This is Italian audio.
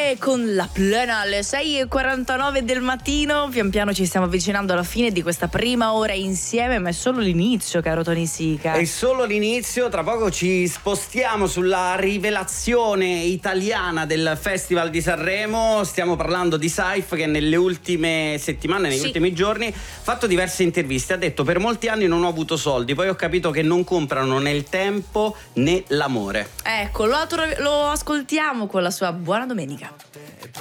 E con la plena alle 6:49 del mattino, pian piano ci stiamo avvicinando alla fine di questa prima ora insieme, ma è solo l'inizio, caro Tony Sica. È solo l'inizio, tra poco ci spostiamo sulla rivelazione italiana del Festival di Sanremo. Stiamo parlando di Saif, che nelle ultime settimane, negli ultimi giorni, ha fatto diverse interviste. Ha detto: per molti anni non ho avuto soldi, poi ho capito che non comprano né il tempo né l'amore. Ecco, lo ascoltiamo con la sua buona domenica.